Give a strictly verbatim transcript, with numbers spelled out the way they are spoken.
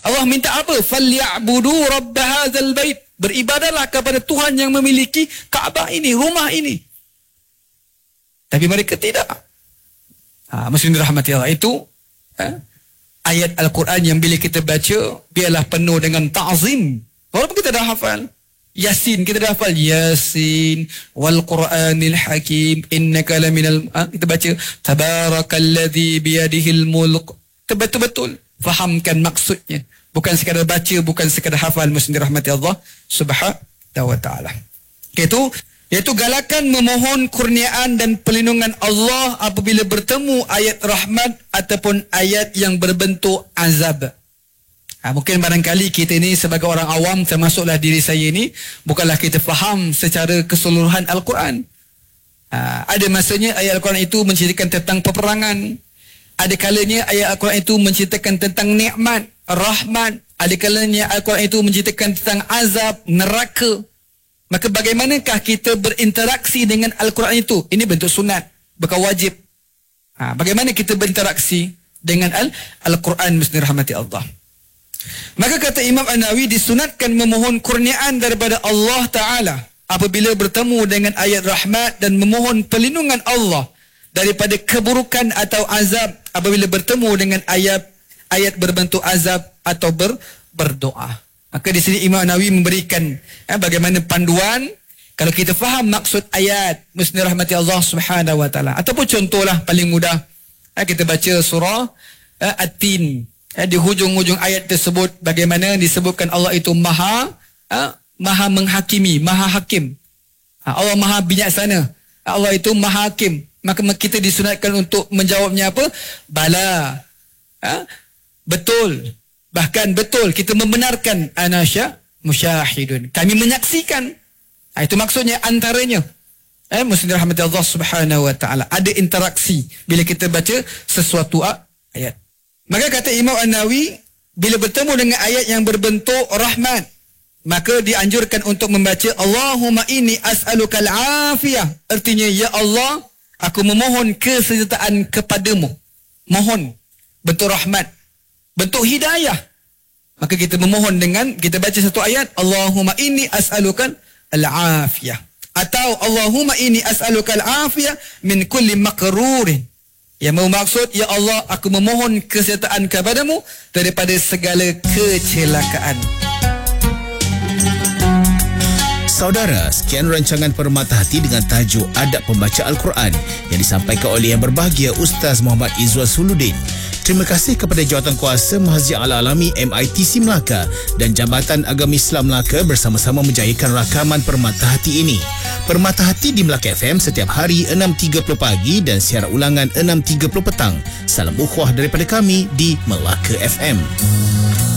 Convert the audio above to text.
Allah minta apa? Falyabudu rabb hadzal bait. Beribadahlah kepada Tuhan yang memiliki Kaabah ini, rumah ini. Tapi mereka tidak. Ha, muslimin dirahmati Allah. Itu ha, ayat Al-Quran yang bila kita baca, biarlah penuh dengan ta'zim. Walaupun kita dah hafal Yasin, kita dah hafal Yasin wal Qur'anil Hakim innaka laminal, ha, kita baca tabarakalladzi biyadihil mulk. Kita betul-betul fahamkan maksudnya, bukan sekadar baca, bukan sekadar hafal. Muslim dirahmati Allah Subhanahu wa taala. Itu iaitu galakan memohon kurniaan dan perlindungan Allah apabila bertemu ayat rahmat ataupun ayat yang berbentuk azab. Ha, mungkin barangkali kita ini sebagai orang awam, termasuklah diri saya ini, bukanlah kita faham secara keseluruhan Al-Quran. Ha, ada masanya ayat Al-Quran itu menceritakan tentang peperangan. Ada kalanya ayat Al-Quran itu menceritakan tentang nikmat, rahmat. Ada kalanya Al-Quran itu menceritakan tentang azab, neraka. Maka bagaimanakah kita berinteraksi dengan Al-Quran itu? Ini bentuk sunat, bukan wajib. Ha, bagaimana kita berinteraksi dengan Al- Al-Quran, muslim rahmati Allah. Maka kata Imam An-Nawawi, disunatkan memohon kurniaan daripada Allah Ta'ala apabila bertemu dengan ayat rahmat dan memohon perlindungan Allah daripada keburukan atau azab apabila bertemu dengan ayat ayat berbentuk azab atau ber, berdoa. Maka di sini Imam An-Nawawi memberikan eh, bagaimana panduan kalau kita faham maksud ayat, muslim rahmati Allah Subhanahu wa taala. Ataupun contohlah paling mudah, eh, kita baca surah eh, At-Tin. Eh, di hujung-hujung ayat tersebut bagaimana disebutkan Allah itu maha eh, maha menghakimi, maha hakim. Ha, Allah maha bijaksana. Allah itu maha hakim. Maka kita disunatkan untuk menjawabnya apa? Bala. Ha? Betul. Bahkan betul, kita membenarkan anasya musyahidun. Kami menyaksikan. Ha, itu maksudnya antaranya. Eh, muslim rahmati Allah Subhanahu wa taala. Ada interaksi bila kita baca sesuatu ayat. Maka kata Imam An-Nawawi, bila bertemu dengan ayat yang berbentuk rahmat, maka dianjurkan untuk membaca Allahumma inni as'alukal afiyah. Artinya, ya Allah, aku memohon kesejahteraan kepadamu. Mohon bentuk rahmat, bentuk hidayah. Maka kita memohon dengan kita baca satu ayat, Allahumma inni as'alukal afiyah, atau Allahumma inni as'alukal afiyah min kulli makrurin. Yang bermaksud, ya Allah, aku memohon kesejahteraan kepadamu daripada segala kecelakaan. Saudara, sekian rancangan Permata Hati dengan tajuk Adab Pembaca Al-Quran yang disampaikan oleh yang berbahagia Ustaz Muhammad Izzuan Suluddin. Terima kasih kepada Jawatankuasa Masjid Al-Alami M I T C Melaka dan Jabatan Agama Islam Melaka bersama-sama menjayakan rakaman Permata Hati ini. Permata Hati di Melaka F M setiap hari enam tiga puluh pagi dan siaran ulangan enam tiga puluh petang. Salam ukhuwah daripada kami di Melaka F M.